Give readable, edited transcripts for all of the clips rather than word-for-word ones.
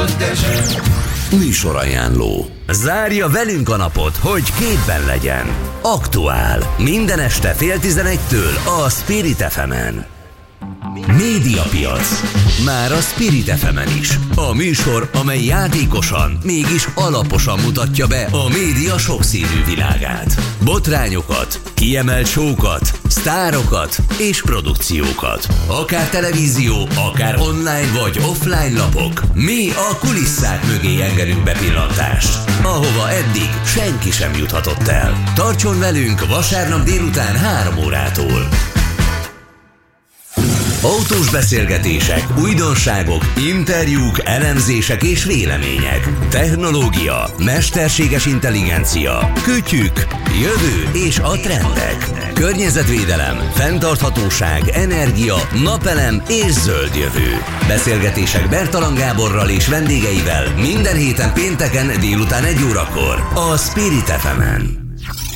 Műsorajánló. Zárja velünk a napot, hogy képben legyen. Aktuál. Minden este 10:30-től a Spirit FM-en. Médiapiac. Már a Spirit FM-en is. A műsor, amely játékosan, mégis alaposan mutatja be a média sokszínű világát. Botrányokat, kiemelt show-kat, sztárokat és produkciókat. Akár televízió, akár online vagy offline lapok. Mi a kulisszák mögé engedünk bepillantást, ahova eddig senki sem juthatott el. Tartson velünk vasárnap délután 3 órától. Autós beszélgetések, újdonságok, interjúk, elemzések és vélemények. Technológia, mesterséges intelligencia, kütyük, jövő és a trendek. Környezetvédelem, fenntarthatóság, energia, napelem és zöld jövő. Beszélgetések Bertalan Gáborral és vendégeivel minden héten pénteken délután 1 órakor a Spirit FM-en.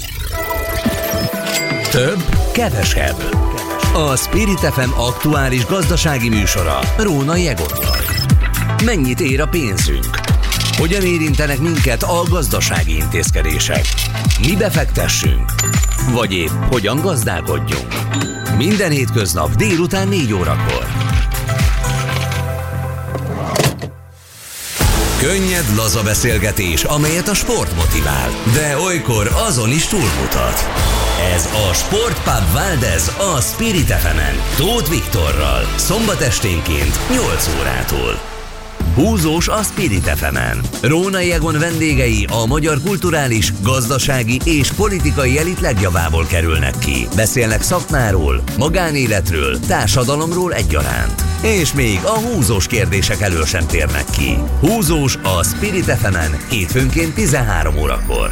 Több, kevesebb. A Spirit FM aktuális gazdasági műsora Rónai Egonnal. Mennyit ér a pénzünk? Hogyan érintenek minket a gazdasági intézkedések? Mi befektessünk? Vagy épp hogyan gazdálkodjunk? Minden hétköznap délután 4 órakor. Könnyed, laza beszélgetés, amelyet a sport motivál, de olykor azon is túlmutat. Ez a Sportpub Valdez a Spirit FM-en, Tóth Viktorral, szombat esténként 8 órától. Húzós a Spirit FM-en. Rónai Egon vendégei a magyar kulturális, gazdasági és politikai elit legjavából kerülnek ki. Beszélnek szakmáról, magánéletről, társadalomról egyaránt. És még a húzós kérdések elől sem térnek ki. Húzós a Spirit FM-en hétfőnként 13 órakor.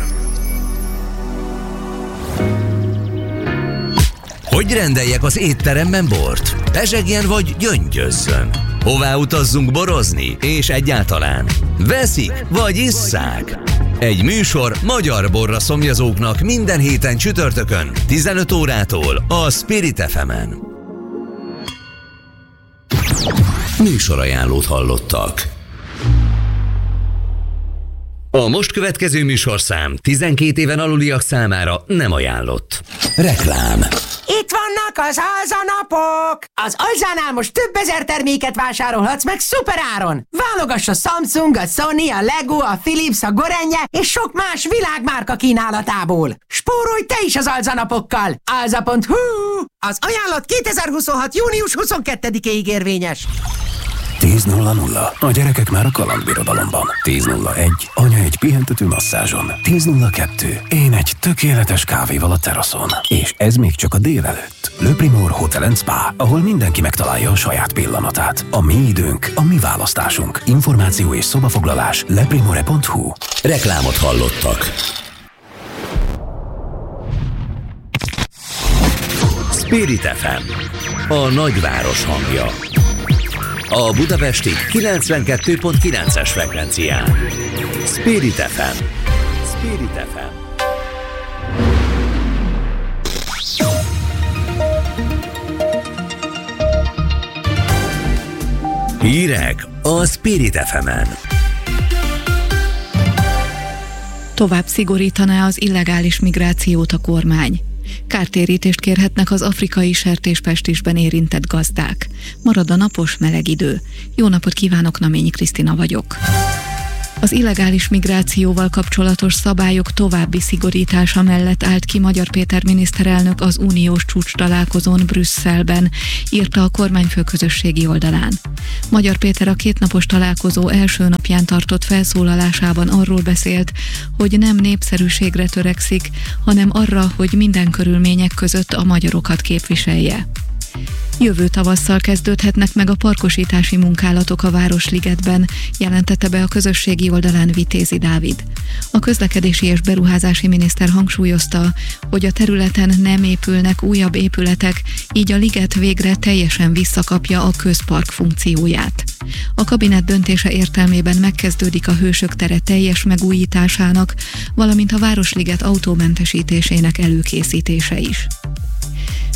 Hogy rendeljek az étteremben bort? Pezsegjen vagy gyöngyözzön? Hová utazzunk borozni? És egyáltalán veszik vagy isszák? Egy műsor magyar borra szomjazóknak minden héten csütörtökön 15 órától a Spirit FM-en. Műsorajánlót hallottak. A most következő műsorszám 12 éven aluliak számára nem ajánlott. Reklám. Itt vannak az alzanapok! Az Alzánál most több ezer terméket vásárolhatsz meg szuperáron! Válogass a Samsung, a Sony, a Lego, a Philips, a Gorenje és sok más világmárka kínálatából! Spórolj te is az alzanapokkal! Alza.hu! Az ajánlat 2026. június 22-ig érvényes! 10:00. A gyerekek már a kalandbirodalomban. 10:01. Anya egy pihentető masszázson. 10:02. Én egy tökéletes kávéval a teraszon. És ez még csak a délelőtt. Le Primor Hotel & Spa, ahol mindenki megtalálja a saját pillanatát. A mi időnk, a mi választásunk. Információ és szobafoglalás leprimore.hu. Reklámot hallottak. Spirit FM, a nagyváros hangja. A budapesti 92.9-es frekvencián. Spirit FM. Spirit FM. Hírek a Spirit FM-en. Tovább szigorítaná az illegális migrációt a kormány. Kártérítést kérhetnek az afrikai sertéspestisben érintett gazdák. Marad a napos, meleg idő. Jó napot kívánok, Naményi Krisztina vagyok. Az illegális migrációval kapcsolatos szabályok további szigorítása mellett állt ki Magyar Péter miniszterelnök az uniós csúcstalálkozón Brüsszelben, írta a kormányfő közösségi oldalán. Magyar Péter a kétnapos találkozó első napján tartott felszólalásában arról beszélt, hogy nem népszerűségre törekszik, hanem arra, hogy minden körülmények között a magyarokat képviselje. Jövő tavasszal kezdődhetnek meg a parkosítási munkálatok a Városligetben, jelentette be a közösségi oldalán Vitézi Dávid. A közlekedési és beruházási miniszter hangsúlyozta, hogy a területen nem épülnek újabb épületek, így a liget végre teljesen visszakapja a közpark funkcióját. A kabinet döntése értelmében megkezdődik a Hősök tere teljes megújításának, valamint a Városliget autómentesítésének előkészítése is.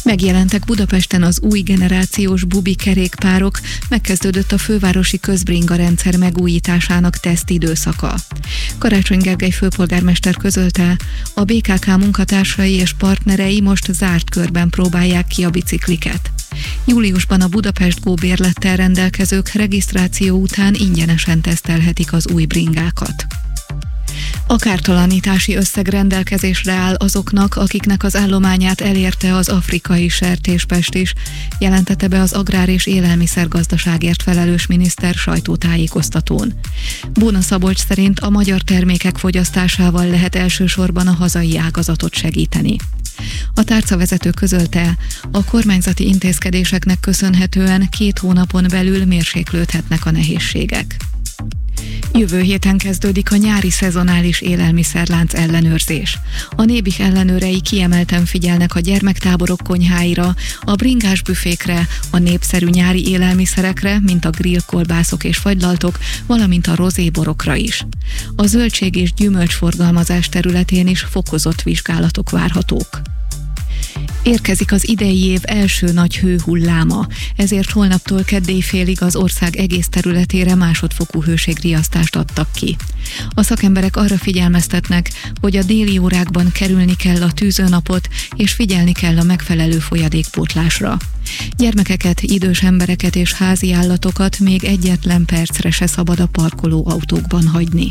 Megjelentek Budapesten az új generációs bubi kerékpárok, megkezdődött a fővárosi közbringa rendszer megújításának tesztidőszaka. Karácsony Gergely főpolgármester közölte, a BKK munkatársai és partnerei most zárt körben próbálják ki a bicikliket. Júliusban a Budapest Go bérlettel rendelkezők regisztráció után ingyenesen tesztelhetik az új bringákat. A kártalanítási összeg rendelkezésre áll azoknak, akiknek az állományát elérte az afrikai sertéspest is, jelentette be az Agrár- és Élelmiszergazdaságért felelős miniszter sajtótájékoztatón. Bóna Szabolcs szerint a magyar termékek fogyasztásával lehet elsősorban a hazai ágazatot segíteni. A tárcavezető közölte, a kormányzati intézkedéseknek köszönhetően 2 hónapon belül mérséklődhetnek a nehézségek. Jövő héten kezdődik a nyári szezonális élelmiszerlánc ellenőrzés. A Nébih ellenőrei kiemelten figyelnek a gyermektáborok konyháira, a bringás büfékre, a népszerű nyári élelmiszerekre, mint a grillkolbászok és fagylaltok, valamint a rozéborokra is. A zöldség és gyümölcsforgalmazás területén is fokozott vizsgálatok várhatók. Érkezik az idei év első nagy hőhulláma, ezért holnaptól keddéjfélig az ország egész területére másodfokú hőségriasztást adtak ki. A szakemberek arra figyelmeztetnek, hogy a déli órákban kerülni kell a tűzőnapot, és figyelni kell a megfelelő folyadékpótlásra. Gyermekeket, idős embereket és házi állatokat még egyetlen percre se szabad a parkolóautókban hagyni.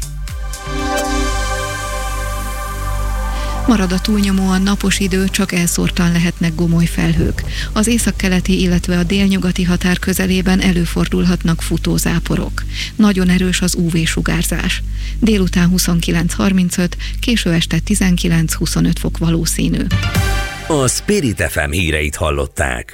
Marad a túlnyomóan napos idő, csak elszórtan lehetnek gomoly felhők. Az északkeleti, illetve a délnyugati határ közelében előfordulhatnak futózáporok. Nagyon erős az UV-sugárzás. Délután 29-35, késő este 19-25 fok valószínű. A Spirit FM híreit hallották.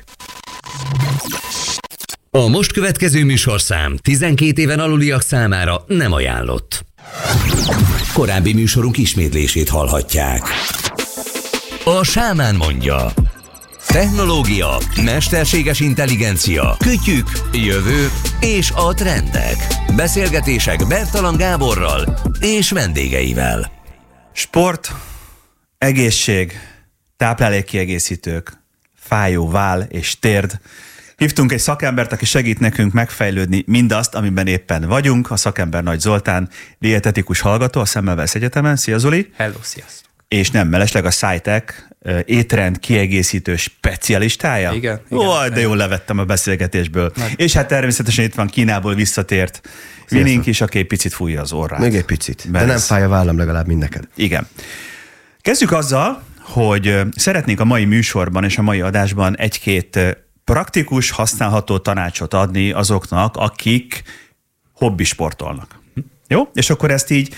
A most következő műsorszám 12 éven aluliak számára nem ajánlott. Korábbi műsorunk ismétlését hallhatják. A sámán mondja. Technológia, mesterséges intelligencia, kütyük, jövő és a trendek. Beszélgetések Bertalan Gáborral és vendégeivel. Sport, egészség, táplálékkiegészítők, fájó váll és térd. Hívtunk egy szakembert, aki segít nekünk megfejlődni mindazt, amiben éppen vagyunk. A szakember Nagy Zoltán, dietetikus hallgató a Szemmelweis Egyetemen. Szia Zoli! Hello, sziasztok! És nem mellesleg a SciTech étrend kiegészítő specialistája. Igen. De jól levettem a beszélgetésből. És hát természetesen itt van Kínából visszatért Vinink is, aki egy picit fújja az orrát. Még egy picit, de nem fáj a vállam legalább, mint neked. Igen. Kezdjük azzal, hogy szeretnénk a mai műsorban és a mai adásban egy-két praktikus, használható tanácsot adni azoknak, akik hobbisportolnak. Jó? És akkor ezt így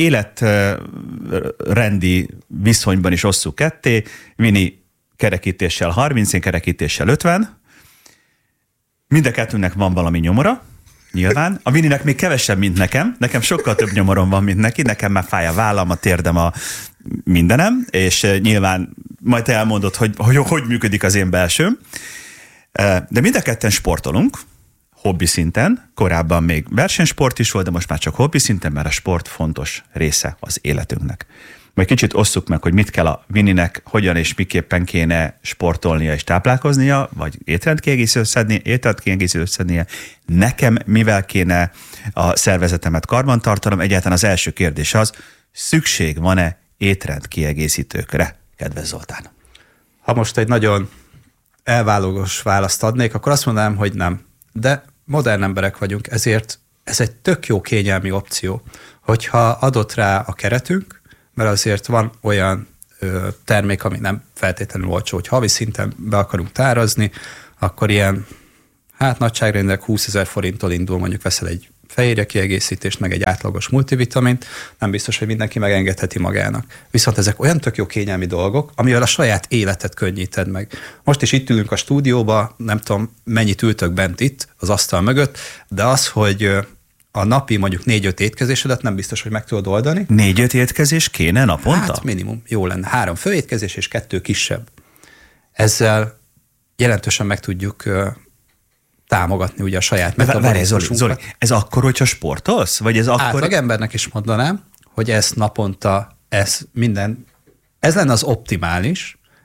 életrendi viszonyban is osszuk ketté. Vini kerekítéssel 30, én kerekítéssel 50. Mind a kettőnek van valami nyomora, nyilván. A Vininek még kevesebb, mint nekem. Nekem sokkal több nyomorom van, mint neki. Nekem már fáj a vállam, a térdem, a mindenem, és nyilván majd te elmondod, hogy működik az én belsőm. De mind a ketten sportolunk, hobbi szinten, korábban még versenysport is volt, de most már csak hobbi szinten, mert a sport fontos része az életünknek. Majd kicsit osszuk meg, hogy mit kell a Vininek, hogyan és miképpen kéne sportolnia és táplálkoznia, vagy étrendkiegészítőt szednie, nekem mivel kéne a szervezetemet karbantartanom. Egyáltalán az első kérdés az, szükség van-e étrendkiegészítőkre, kedves Zoltán? Ha most egy nagyon elválogos választ adnék, akkor azt mondanám, hogy nem. De modern emberek vagyunk, ezért ez egy tök jó kényelmi opció, hogyha adott rá a keretünk, mert azért van olyan termék, ami nem feltétlenül olcsó, hogy havi szinten be akarunk tárazni, akkor ilyen, nagyságrendek 20 000 forinttól indul, mondjuk veszel egy fehérje kiegészítést, meg egy átlagos multivitamint, nem biztos, hogy mindenki megengedheti magának. Viszont ezek olyan tök jó kényelmi dolgok, amivel a saját életet könnyíted meg. Most is itt ülünk a stúdióba, nem tudom, mennyit ültök bent itt, az asztal mögött, de az, hogy a napi mondjuk 4-5 étkezésedet nem biztos, hogy meg tudod oldani. 4-5 étkezés kéne naponta? Hát minimum, jó lenne. 3 főétkezés és 2 kisebb. Ezzel jelentősen meg tudjuk támogatni ugye a saját metabolizmusunkat. Zoli, ez akkor, hogyha sportolsz? Vagy ez akkor... Átlag embernek is mondanám, hogy ez naponta, ez lenne az optimális,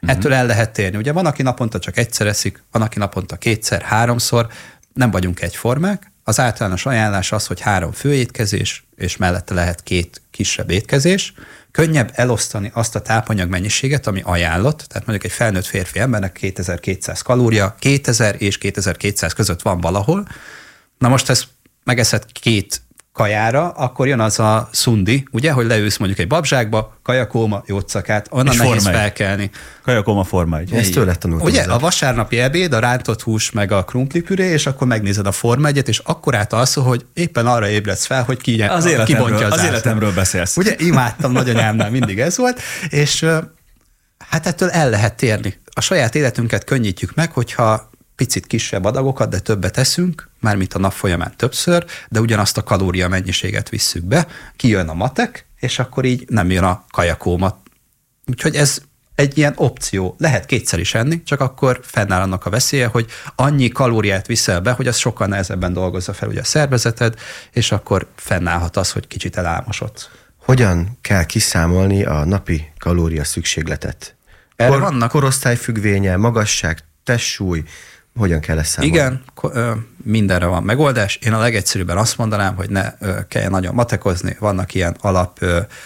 Ettől el lehet térni. Ugye van, aki naponta csak egyszer eszik, van, aki naponta 2-szer, 3-szor, nem vagyunk egyformák. Az általános ajánlás az, hogy 3 főétkezés, és mellette lehet 2 kisebb étkezés. Könnyebb elosztani azt a tápanyag mennyiséget, ami ajánlott, tehát mondjuk egy felnőtt férfi embernek 2200 kalória, 2000 és 2200 között van valahol. Na most ezt megeszed 2 kajára, akkor jön az a szundi, ugye, hogy leülsz mondjuk egy babzsákba, kajakóma, jócakát, onnan nehéz felkelni. Kajakóma Forma 1. Ezt tőle tanultam. Ugye, a vasárnapi ebéd, a rántott hús, meg a krumplipüré, és akkor megnézed a Forma 1-et, és akkor alszol, hogy éppen arra ébredsz fel, hogy kibontja az életemről beszélsz. Ugye, imádtam, nagyanyámnál mindig ez volt, és hát ettől el lehet térni. A saját életünket könnyítjük meg, hogyha picit kisebb adagokat, de többet eszünk, mármint a nap folyamán többször, de ugyanazt a kalória mennyiséget visszük be, kijön a matek, és akkor így nem jön a kajakóma. Úgyhogy ez egy ilyen opció. Lehet 2-szer is enni, csak akkor fennáll annak a veszélye, hogy annyi kalóriát viszel be, hogy az sokkal nehezebben dolgozza fel ugye a szervezeted, és akkor fennállhat az, hogy kicsit elálmosodsz. Hogyan kell kiszámolni a napi kalória szükségletet? Korosztály függvénye, magasság, testsúly, hogyan kell ezt számolni? Igen, mindenre van megoldás. Én a legegyszerűbben azt mondanám, hogy ne kelljen nagyon matekozni, vannak ilyen alap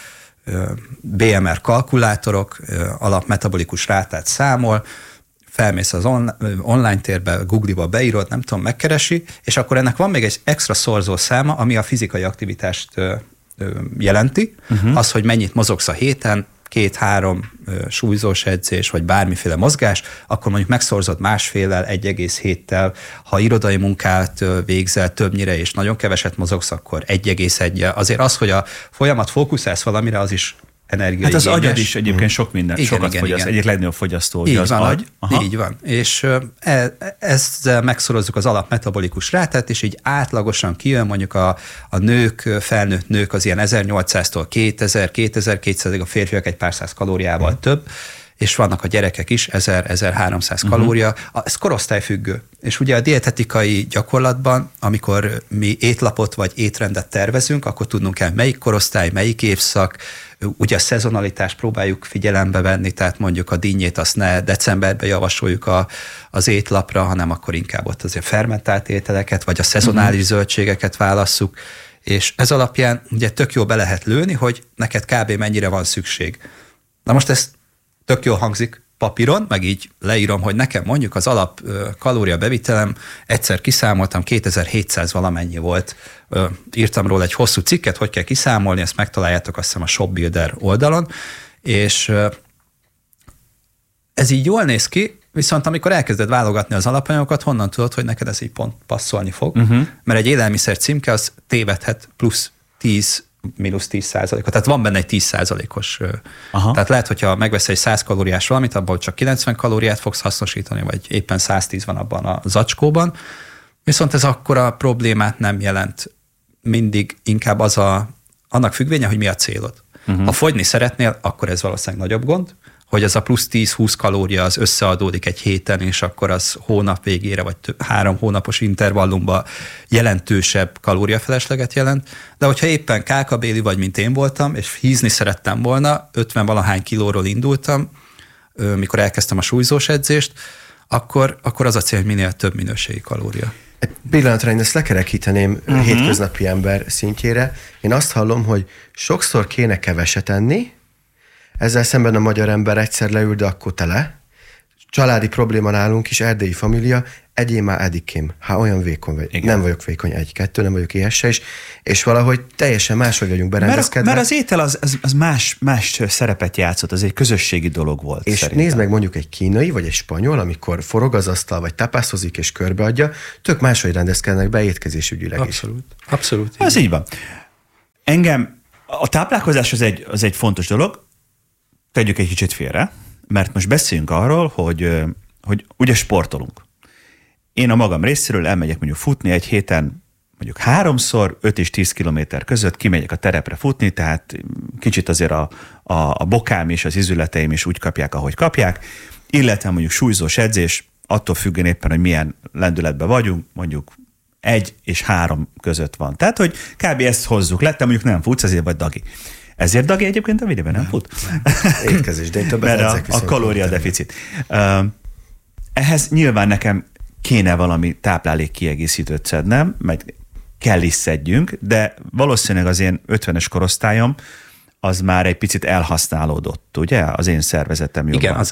BMR kalkulátorok, alap metabolikus rátát számol, felmész az online térbe, Google-ba beírod, nem tudom, megkeresi, és akkor ennek van még egy extra szorzó száma, ami a fizikai aktivitást jelenti, az, hogy mennyit mozogsz a héten, 2-3 súlyzós edzés, vagy bármiféle mozgás, akkor mondjuk megszorzod 1,5-tel, 1,7-tel. Ha irodai munkát végzel többnyire, és nagyon keveset mozogsz, akkor 1,1-jel. Azért az, hogy a folyamat fókuszálsz valamire, az is energiaigényes. Hát az agyad is egyébként sok mindent, sokat fogyaszt. Egyik legnagyobb fogyasztó, így az van, agy. Így van. És ezzel megszorozzuk az alapmetabolikus rátát, és így átlagosan kijön mondjuk a nők, felnőtt nők az ilyen 1800-tól 2000-2200-ig, a férfiak egy pár száz kalóriával több, és vannak a gyerekek is, 1000-1300 kalória. Ez korosztályfüggő. És ugye a dietetikai gyakorlatban, amikor mi étlapot vagy étrendet tervezünk, akkor tudnunk kell, melyik korosztály, melyik évszak, ugye a szezonalitást próbáljuk figyelembe venni, tehát mondjuk a dinnyét azt ne decemberben javasoljuk az étlapra, hanem akkor inkább ott azért fermentált ételeket, vagy a szezonális zöldségeket válasszuk, és ez alapján ugye tök jó be lehet lőni, hogy neked kb. Mennyire van szükség. Na most ez tök jól hangzik papíron, meg így leírom, hogy nekem mondjuk az alap kalória bevitelem, egyszer kiszámoltam, 2700 valamennyi volt. Írtam róla egy hosszú cikket, hogy kell kiszámolni, ezt megtaláljátok azt hiszem a ShopBuilder oldalon, és ez így jól néz ki, viszont amikor elkezded válogatni az alapanyagokat, honnan tudod, hogy neked ez így pont passzolni fog? Mert egy élelmiszer címke az tévedhet plusz 10 -10%-ot. Tehát van benne egy 10%-os. Tehát lehet, hogyha megveszel egy 100 kalóriás valamit, abban csak 90 kalóriát fogsz hasznosítani, vagy éppen 110 van abban a zacskóban. Viszont ez akkora problémát nem jelent. Mindig inkább annak függvénye, hogy mi a célod. Ha fogyni szeretnél, akkor ez valószínűleg nagyobb gond, hogy az a plusz 10-20 kalória az összeadódik egy héten, és akkor az hónap végére, vagy 3 hónapos intervallumban jelentősebb kalóriafelesleget jelent. De hogyha éppen kákabéli vagy, mint én voltam, és hízni szerettem volna, 50-valahány kilóról indultam, mikor elkezdtem a súlyzós edzést, akkor az a cél, hogy minél több minőségi kalória. Egy pillanatra én ezt lekerekíteném hétköznapi ember szintjére. Én azt hallom, hogy sokszor kéne keveset enni, ezzel szemben a magyar ember egyszer leül, de akkor tele. Családi probléma nálunk is, erdélyi família, egyén már edikém. Olyan vékony vagy. Nem vagyok vékony, 1-2, nem vagyok éhes se is, és valahogy teljesen máshogy vagyunk berendezkedve. Mert az étel az más szerepet játszott, az egy közösségi dolog volt. És szerintem. Nézd meg mondjuk egy kínai, vagy egy spanyol, amikor forog az asztal, vagy tapászozik és körbeadja, tök máshogy rendezkednek be étkezésügyileg is. Abszolút. Ez így van. Engem a táplálkozás az egy fontos dolog, tegyük egy kicsit félre, mert most beszéljünk arról, hogy ugye sportolunk. Én a magam részéről elmegyek mondjuk futni egy héten, mondjuk 3-szor, 5 és 10 kilométer között kimegyek a terepre futni, tehát kicsit azért a bokám és az izületeim is úgy kapják, ahogy kapják, illetve mondjuk súlyzós edzés, attól függően éppen, hogy milyen lendületben vagyunk, mondjuk 1 és 3 között van. Tehát, hogy kb. Ezt hozzuk le, te mondjuk nem futsz, azért vagy dagi. Ezért Dagi egyébként a videóban nem fut? Étkezés, de én többet edzek a kalóriadeficit. Ehhez nyilván nekem kéne valami táplálék kiegészítőt szednem, meg kell is szedjünk, de valószínűleg az én 50-es korosztályom az már egy picit elhasználódott, ugye? Az én szervezetem jobban. Igen,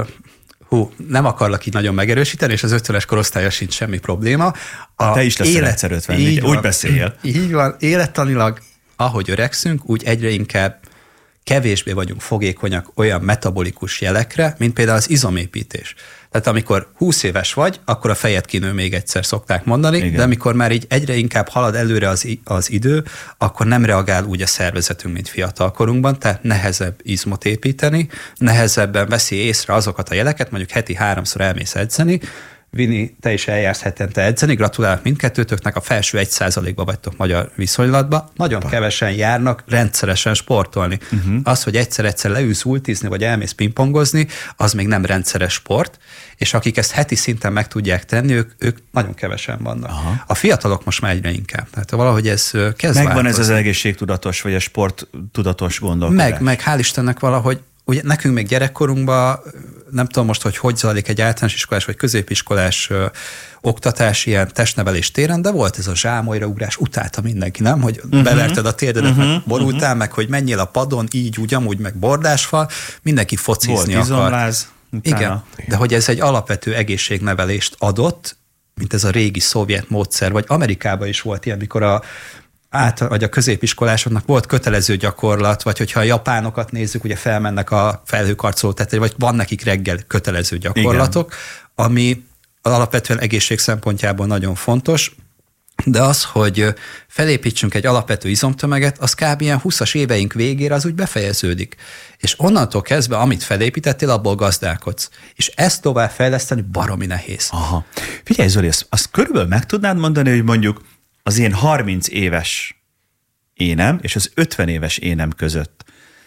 nem akarlak így nagyon megerősíteni, és az 50-es korosztálya sincs semmi probléma. Te is leszel egyszer 50, úgy beszéljél. Így van, élettanilag, ahogy öregszünk, úgy egyre inkább kevésbé vagyunk fogékonyak olyan metabolikus jelekre, mint például az izomépítés. Tehát amikor 20 éves vagy, akkor a fejed kinő még egyszer szokták mondani, igen. De amikor már így egyre inkább halad előre az idő, akkor nem reagál úgy a szervezetünk, mint fiatalkorunkban, tehát nehezebb izmot építeni, nehezebben veszi észre azokat a jeleket, mondjuk heti 3-szor elmész edzeni. Vini, te is eljársz hetente edzeni, gratulálok mindkettőtöknek, a felső 1%-ba vagytok magyar viszonylatban. Nagyon kevesen járnak rendszeresen sportolni. Az, hogy egyszer-egyszer leülsz ultizni, vagy elmész pingpongozni, az még nem rendszeres sport, és akik ezt heti szinten meg tudják tenni, ők nagyon kevesen vannak. Aha. A fiatalok most már egyre inkább. Tehát valahogy ez kezd Megvan változni. Ez az egészségtudatos, vagy a sporttudatos gondolkodás. Meg hál' Istennek valahogy, ugye nekünk még gyerekkorunkban, nem tudom most, hogy zajlik egy általános iskolás vagy középiskolás oktatás ilyen testnevelés téren, de volt ez a zsámolyra ugrás, utálta mindenki, nem? Hogy beverted a térdedet, meg borultál, meg hogy menjél a padon, így, úgy, amúgy, meg bordásfal, mindenki focizni akar. Izomláz, igen, de hogy ez egy alapvető egészségnevelést adott, mint ez a régi szovjet módszer, vagy Amerikában is volt ilyen, mikor vagy a középiskolásoknak volt kötelező gyakorlat, vagy hogyha a japánokat nézzük, ugye felmennek a felhőkarcoló tetejére, vagy van nekik reggel kötelező gyakorlatok, igen. Ami alapvetően egészség szempontjából nagyon fontos, de az, hogy felépítsünk egy alapvető izomtömeget, az kb. Ilyen 20-as éveink végére az úgy befejeződik. És onnantól kezdve, amit felépítettél, abból gazdálkodsz. És ezt tovább fejleszteni baromi nehéz. Aha. Figyelj Zoli, azt körülbelül meg tudnád mondani, hogy mondjuk az én 30 éves énem és az 50 éves énem között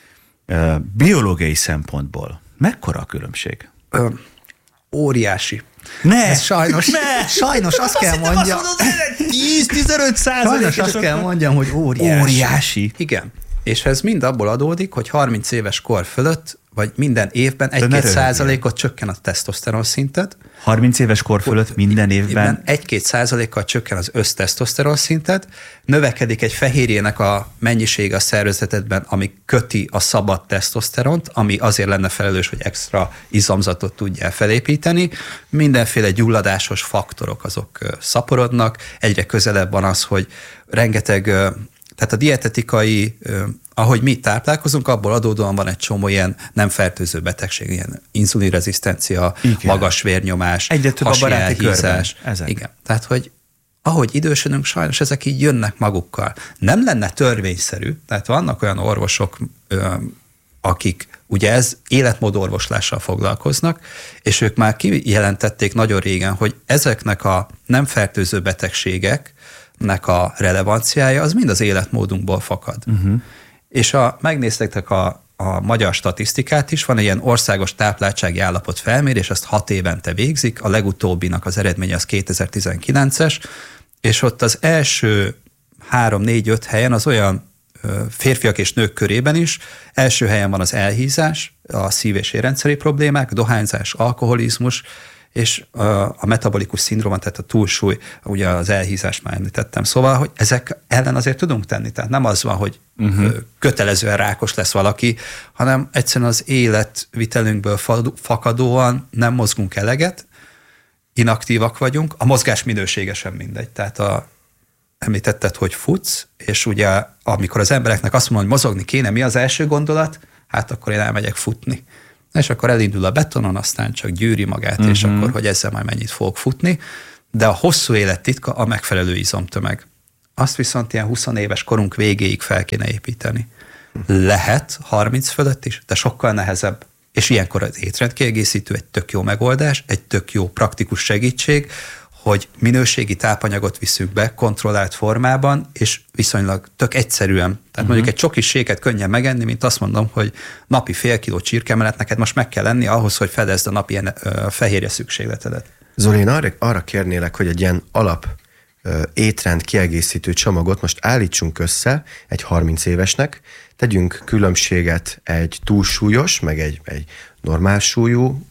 biológiai szempontból mekkora a különbség? Óriási. Ne! Sajnos azt kell mondjam. 10-15%. Sajnos azt kell mondjam, hogy óriási. Igen. És ez mind abból adódik, hogy 30 éves kor fölött, vagy minden évben 1-2%-ot csökken a tesztoszteron szinted. 30 éves kor fölött minden évben 1-2%-kal csökken az össztesztoszteron szinted, növekedik egy fehérjének a mennyisége a szervezetedben, ami köti a szabad tesztoszteront, ami azért lenne felelős, hogy extra izomzatot tudjál felépíteni. Mindenféle gyulladásos faktorok azok szaporodnak, egyre közelebb van az, hogy rengeteg, tehát a dietetikai, ahogy mi táplálkozunk, abból adódóan van egy csomó ilyen nem fertőző betegség, ilyen inzulinrezisztencia, magas vérnyomás, hasi elhízás. Igen. Tehát, hogy ahogy idősödünk, sajnos ezek így jönnek magukkal. Nem lenne törvényszerű, tehát vannak olyan orvosok, akik ugye ez életmódorvoslással foglalkoznak, és ők már kijelentették nagyon régen, hogy ezeknek a nem fertőző betegségeknek a relevanciája az mind az életmódunkból fakad. És megnéztek a magyar statisztikát is, van egy ilyen országos tápláltsági állapot felmérés, ezt 6 évente végzik, a legutóbbinak az eredménye az 2019-es, és ott az első 3-4-5 helyen az olyan férfiak és nők körében is, első helyen van az elhízás, a szív- és érrendszeri problémák, dohányzás, alkoholizmus, és a metabolikus szindróma, tehát a túlsúly, ugye az elhízást már említettem. Szóval, hogy ezek ellen azért tudunk tenni. Tehát nem az van, hogy kötelezően rákos lesz valaki, hanem egyszerűen az életvitelünkből fakadóan nem mozgunk eleget, inaktívak vagyunk, a mozgás minősége sem mindegy. Tehát említetted, hogy futsz, és ugye amikor az embereknek azt mondom, hogy mozogni kéne, mi az első gondolat? Hát akkor én elmegyek futni. És akkor elindul a betonon, aztán csak gyűri magát, és akkor, hogy ezzel majd mennyit fogok futni. De a hosszú élet titka a megfelelő izomtömeg. Azt viszont ilyen 20 éves korunk végéig fel kéne építeni. Lehet 30 fölött is, de sokkal nehezebb. És ilyenkor az étrendkiegészítő egy tök jó megoldás, egy tök jó praktikus segítség, hogy minőségi tápanyagot viszünk be kontrollált formában, és viszonylag tök egyszerűen. Tehát mondjuk egy csokis séket könnyen megenni, mint azt mondom, hogy napi fél kiló csirkemelet neked most meg kell lenni ahhoz, hogy fedezd a napi fehérje szükségletedet. Zoli, én arra kérnélek, hogy egy ilyen alap étrend kiegészítő csomagot most állítsunk össze egy 30 évesnek, tegyünk különbséget egy túlsúlyos, meg egy normál súlyú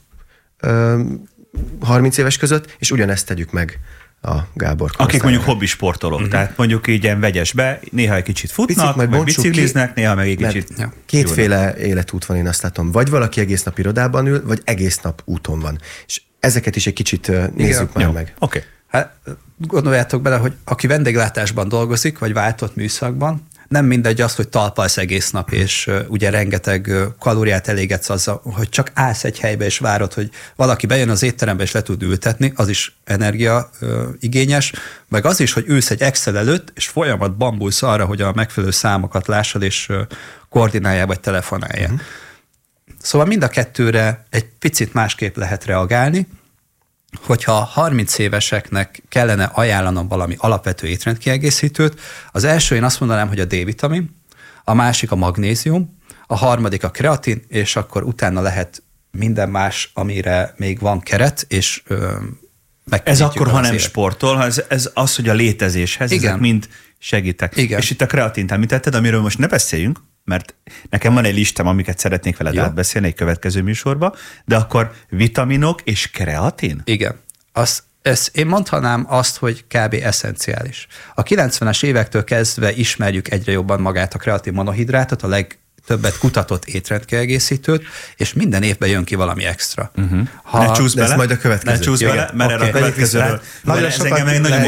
30 éves között, és ugyanezt tegyük meg a Gábor akik mondjuk hobbisportolók, tehát mondjuk így ilyen vegyesbe, néha egy kicsit futnak, meg bicikliznek, néha meg egy kicsit... Kétféle életút van, én azt látom. Vagy valaki egész nap irodában ül, vagy egész nap úton van. És ezeket is egy kicsit nézzük már meg. Oké. Hát gondoljátok bele, hogy aki vendéglátásban dolgozik, vagy váltott műszakban, nem mindegy az, hogy talpalsz egész nap, és ugye rengeteg kalóriát elégetsz azzal, hogy csak állsz egy helybe, és várod, hogy valaki bejön az étterembe, és le tud ültetni, az is energia igényes, meg az is, hogy ülsz egy Excel előtt, és folyamat bambulsz arra, hogy a megfelelő számokat lássad, és koordináljál, vagy telefonáljál. Szóval mind a kettőre egy picit másképp lehet reagálni, hogyha 30 éveseknek kellene ajánlanom valami alapvető étrendkiegészítőt, az első én azt mondanám, hogy a D-vitamin, a másik a magnézium, a harmadik a kreatin, és akkor utána lehet minden más, amire még van keret, és ez akkor, ha nem sportol, ez az, hogy a létezéshez, igen, ezek mind segítek. Igen. És itt a kreatint említetted, amiről most ne beszéljünk, mert nekem van egy listám, amiket szeretnék veled átbeszélni egy következő műsorba, de akkor vitaminok és kreatin? Igen. Én mondhatnám azt, hogy kb. Eszenciális. A 90-es évektől kezdve ismerjük egyre jobban magát a kreatin monohidrátot, a legtöbbet kutatott étrendkiegészítőt, és minden évben jön ki valami extra. Ne csúsz bele, majd a következő. Ne csúsz bele, mert erre a következőről. Nagyon sokat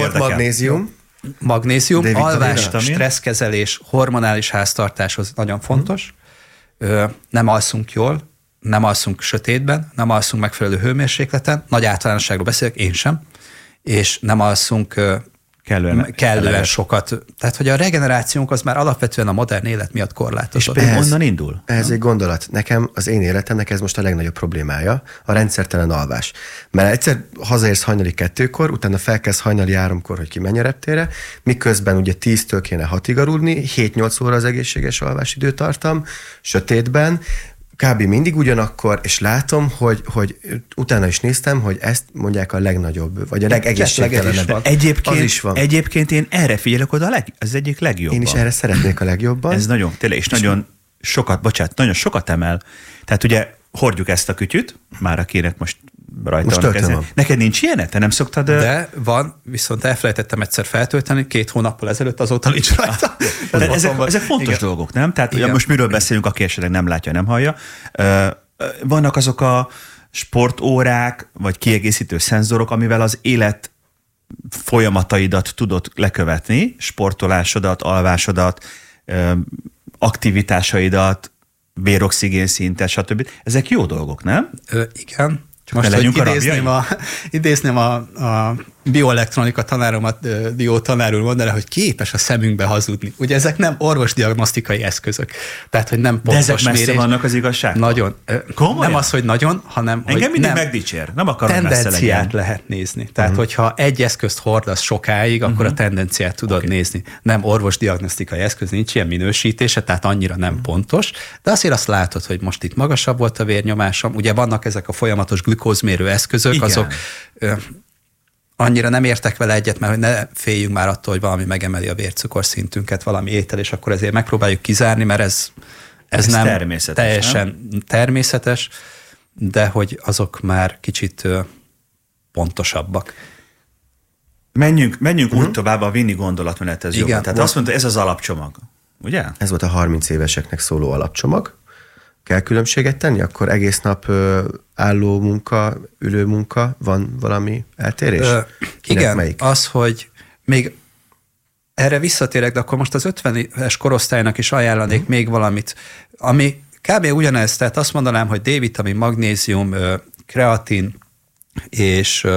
magnézium, alvás, stresszkezelés, hormonális háztartáshoz nagyon fontos. Nem alszunk jól, nem alszunk sötétben, nem alszunk megfelelő hőmérsékleten, nagy általánosságról beszélek, én sem, és nem alszunk kellően sokat. Tehát, hogy a regenerációnk az már alapvetően a modern élet miatt korlátozott. És onnan indul? Ez egy gondolat. Nekem, az én életemnek ez most a legnagyobb problémája, a rendszertelen alvás. Mert egyszer hazaérsz hajnali 2-kor, utána felkezd hajnali 3-kor, hogy kimenj a reptére, miközben ugye 10-től kéne 6-ig aludni, 7-8 óra az egészséges alvásidőtartam, sötétben, kb. Mindig ugyanakkor, és látom, hogy utána is néztem, hogy ezt mondják a legnagyobb, vagy a legegészségtelenebb. Egyébként én erre figyelek oda, ez egyik legjobban. Én is erre szeretnék a legjobban. Ez nagyon, tényleg, és nagyon sokat emel. Tehát ugye hordjuk ezt a kütyüt, már akinek most rajta van ezen. Neked nincs ilyenet? Te nem szoktad? De van, viszont elfelejtettem egyszer feltölteni, 2 hónappal ezelőtt, azóta nincs rajta. Ezek fontos dolgok, nem? Tehát ugye most miről beszélünk, aki esetleg nem látja, nem hallja. Vannak azok a sportórák, vagy kiegészítő szenzorok, amivel az élet folyamataidat tudod lekövetni, sportolásodat, alvásodat, aktivitásaidat, véroxigén szintet, stb. Ezek jó dolgok, nem? Igen. Csak most, hogy idézném a bioelektronika tanáromat, Dió tanár úr mondaná, hogy képes a szemünkbe hazudni. Ugye ezek nem orvosdiagnosztikai eszközök. Tehát, hogy nem pontos mérés. De ezek messze vannak az igazság? Nagyon. Nem az, hogy nagyon, hanem engem hogy mindig megdicsér. Nem akarom messze legyen. Tendenciát lehet nézni. Tehát, hogyha egy eszközt hordasz sokáig, akkor a tendenciát tudod nézni. Nem orvosdiagnosztikai eszköz, nincs ilyen minősítése, tehát annyira nem pontos, de azért azt látod, hogy most itt magasabb volt a vérnyomásom. Ugye vannak ezek a folyamatos glükózmérő eszközök, igen, azok annyira nem értek vele egyet, mert hogy ne féljünk már attól, hogy valami megemeli a vércukorszintünket, valami étel, és akkor ezért megpróbáljuk kizárni, mert ez nem teljesen természetes, de hogy azok már kicsit pontosabbak. Menjünk úgy tovább a Vini gondolatmenetezőben. Tehát azt mondta, ez az alapcsomag, ugye? Ez volt a 30 éveseknek szóló alapcsomag. Kell különbséget tenni? Akkor egész nap álló munka, ülő munka, van valami eltérés? Igen, melyik? Az, hogy még erre visszatérek, de akkor most az 50-es korosztálynak is ajánlanék még valamit, ami kb. Ugyanez, tehát azt mondanám, hogy D-vitamin, magnézium, kreatin, és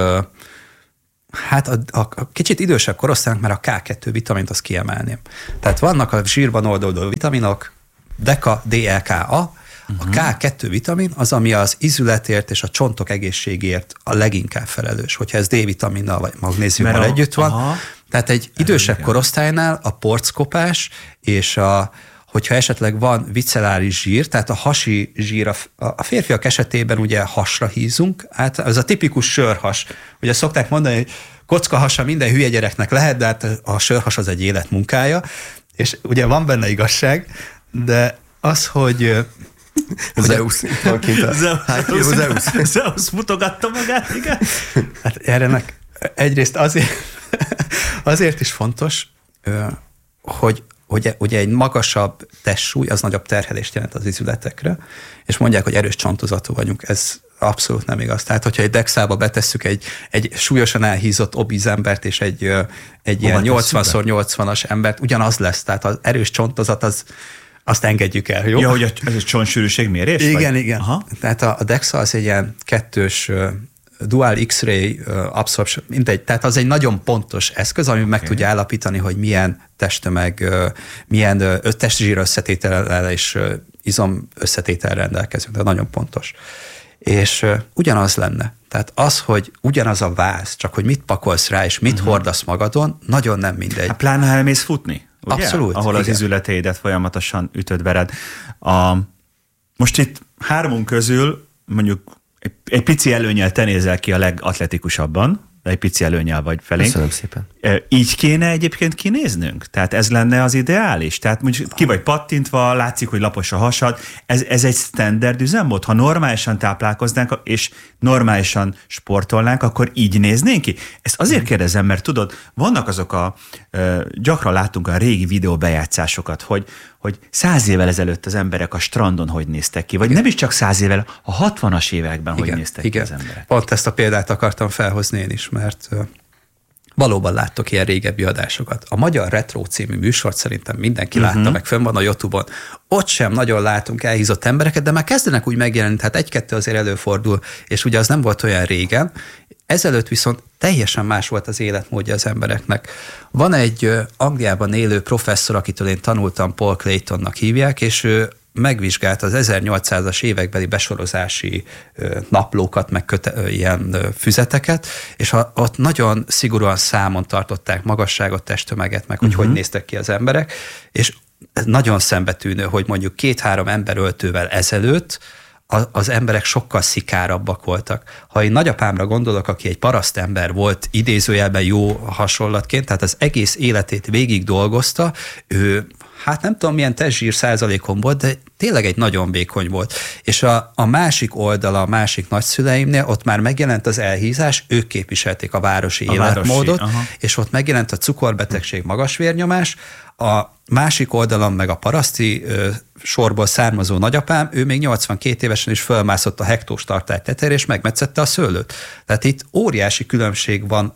hát a kicsit idősebb korosztálynak már a K2 vitamint azt kiemelném. Tehát vannak a zsírban oldódó vitaminok, DEKA, DLKA, a K2 vitamin az, ami az izületért és a csontok egészségért a leginkább felelős, hogyha ez D-vitaminnal vagy magnéziummal együtt van. Tehát egy idősebb korosztálynál a porckopás és a hogyha esetleg van vicelláris zsír, tehát a hasi zsír, a férfiak esetében ugye hasra hízunk, hát ez a tipikus sörhas. Ugye szokták mondani, hogy kockahasa minden hülye gyereknek lehet, de hát a sörhas az egy életmunkája, és ugye van benne igazság, de az, hogy Zeus van kint a Zeus mutogatta magát, igen. Hát erre egyrészt azért is fontos, hogy ugye egy magasabb testsúly, az nagyobb terhelést jelent az izületekre, és mondják, hogy erős csontozatú vagyunk. Ez abszolút nem igaz. Tehát, hogyha egy dexába betesszük egy súlyosan elhízott obíz embert, és egy ilyen 80x80-as embert, ugyanaz lesz. Tehát az erős csontozat, azt engedjük el, jó? Ja, hogy ez egy csontsűrűség mérés? Igen, vagy? Igen. Aha. Tehát a DEXA az egy ilyen kettős dual X-ray absorption, mindegy. Tehát az egy nagyon pontos eszköz, ami meg tudja állapítani, hogy milyen testtömeg, milyen testzsír összetétellel és izom összetétel rendelkezünk, de nagyon pontos. És ugyanaz lenne. Tehát az, hogy ugyanaz a váz, csak hogy mit pakolsz rá, és mit hordasz magadon, nagyon nem mindegy. Hát pláne, ha elmész futni. Ugye? Abszolút. Ahol igen. Az izületeidet folyamatosan ütöd, vered. Most itt hármunk közül mondjuk egy pici előnnyel te nézel ki a legatletikusabbban, egy pici előnnyel vagy felénk. Köszönöm szépen. Így kéne egyébként kinéznünk? Tehát ez lenne az ideális? Tehát mondjuk ki vagy pattintva, látszik, hogy lapos a hasad. Ez egy standard üzemmód? Ha normálisan táplálkoznánk, és normálisan sportolnánk, akkor így néznénk ki? Ezt azért kérdezem, mert tudod, vannak azok gyakran látunk a régi videóbejátszásokat, hogy 100 évvel ezelőtt az emberek a strandon hogy néztek ki, vagy nem is csak 100 évvel, a 60-as években hogy néztek ki az emberek. Pont ezt a példát akartam felhozni én is, mert valóban láttok ilyen régebbi adásokat. A Magyar Retro című műsort szerintem mindenki látta, meg fönn van a YouTube-on. Ott sem nagyon látunk elhízott embereket, de már kezdenek úgy megjelenni, tehát egy-kettő azért előfordul, és ugye az nem volt olyan régen. Ezelőtt viszont teljesen más volt az életmódja az embereknek. Van egy Angliában élő professzor, akitől én tanultam, Paul Claytonnak hívják, és ő megvizsgálta az 1800-as évekbeli besorozási naplókat, meg ilyen füzeteket, és ott nagyon szigorúan számon tartották magasságot, testtömeget, meg hogy néztek ki az emberek, és nagyon szembetűnő, hogy mondjuk 2-3 emberöltővel ezelőtt az emberek sokkal szikárabbak voltak. Ha én nagyapámra gondolok, aki egy parasztember volt, idézőjelben jó hasonlatként, tehát az egész életét végig dolgozta, ő hát nem tudom milyen testzsír százalékon volt, de tényleg egy nagyon vékony volt. És a másik oldala, a másik nagyszüleimnél ott már megjelent az elhízás, ők képviselték a városi életmódot, és ott megjelent a cukorbetegség, magas vérnyomás, a másik oldalon meg a paraszti sorból származó nagyapám, ő még 82 évesen is fölmászott a hektós tartály tetejére, és megmetszette a szőlőt. Tehát itt óriási különbség van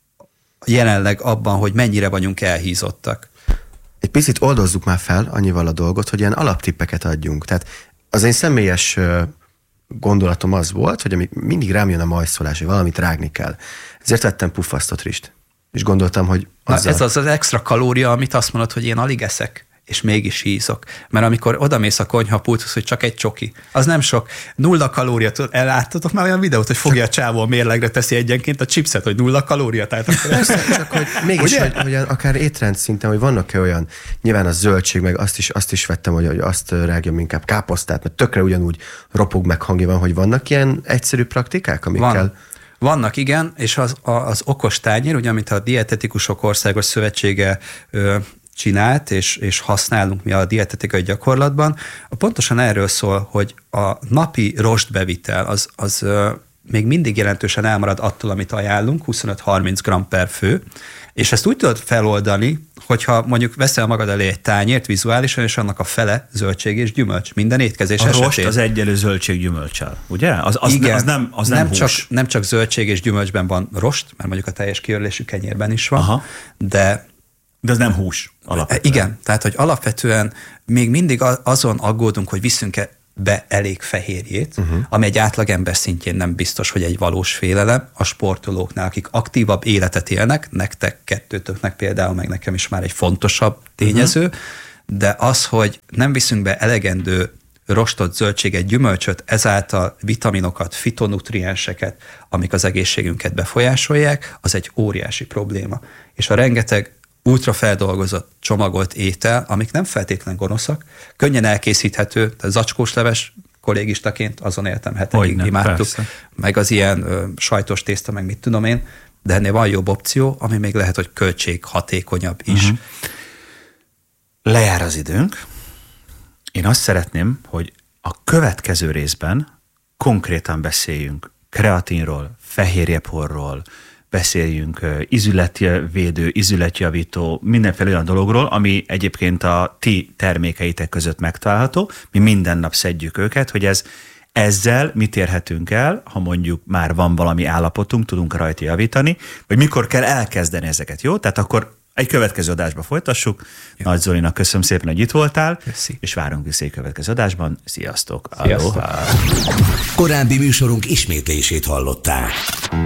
jelenleg abban, hogy mennyire vagyunk elhízottak. Egy picit oldozzuk már fel annyival a dolgot, hogy ilyen alaptippeket adjunk. Tehát az én személyes gondolatom az volt, hogy amíg mindig rám jön a majszolás, hogy valamit rágni kell. Ezért vettem puffasztott rist. És gondoltam, hogy azzal... Ez az extra kalória, amit azt mondod, hogy én alig eszek, és mégis hízok. Mert amikor odamész a konyhapulthoz, hogy csak egy csoki, az nem sok. 0 kalória, láttatok már olyan videót, hogy fogja a csávó a mérlegre, teszi egyenként a chipset, hogy 0 kalória? Tehát akkor... Persze, csak hogy mégis, hogy akár étrend szinten, hogy vannak-e olyan, nyilván a zöldség, meg azt is vettem, hogy azt rágjam inkább káposztát, mert tökre ugyanúgy ropog meg hangja van, hogy vannak ilyen egyszerű praktikák, amikkel... Vannak, igen, és az okos tányér, ugye, amit a Dietetikusok Országos Szövetsége csinált, és használunk mi a dietetikai gyakorlatban, pontosan erről szól, hogy a napi rostbevitel az még mindig jelentősen elmarad attól, amit ajánlunk, 25-30 g per fő, és ezt úgy tudod feloldani, hogyha mondjuk veszel magad elé egy tányért vizuálisan, és annak a fele zöldség és gyümölcs, minden étkezés esetén. A rost az egyenlő zöldség-gyümölccsel, ugye? Igen, az nem hús. Nem csak zöldség és gyümölcsben van rost, mert mondjuk a teljes kiörlésű kenyérben is van, de az nem hús alapvetően. Igen, tehát hogy alapvetően még mindig azon aggódunk, hogy viszünk-e be elég fehérjét, ami egy átlagember szintjén nem biztos, hogy egy valós félelem. A sportolóknál, akik aktívabb életet élnek, nektek kettőtöknek például, meg nekem is már egy fontosabb tényező, de az, hogy nem viszünk be elegendő rostot, zöldséget, gyümölcsöt, ezáltal vitaminokat, fitonutrienseket, amik az egészségünket befolyásolják, az egy óriási probléma. És a rengeteg ultrafeldolgozott, csomagolt étel, amik nem feltétlenül gonoszak, könnyen elkészíthető, tehát zacskós leves, kollégistaként azon éltem, hetekig imádtuk, persze. Meg az ilyen sajtos tészta, meg mit tudom én, de ennél van jobb opció, ami még lehet, hogy költséghatékonyabb is. Lejár az időnk. Én azt szeretném, hogy a következő részben konkrétan beszéljünk kreatinról, fehérjeporról, beszéljünk izületvédő, izületjavító, mindenféle olyan dologról, ami egyébként a ti termékeitek között megtalálható. Mi minden nap szedjük őket, hogy ezzel mit érhetünk el, ha mondjuk már van valami állapotunk, tudunk rajta javítani, vagy mikor kell elkezdeni ezeket, jó? Tehát akkor egy következő adásba folytassuk. Jó. Nagy Zolinak köszönöm szépen, hogy itt voltál, köszi. És várunk vissza egy következő adásban. Sziasztok! Korábbi műsorunk ismétlését hallották.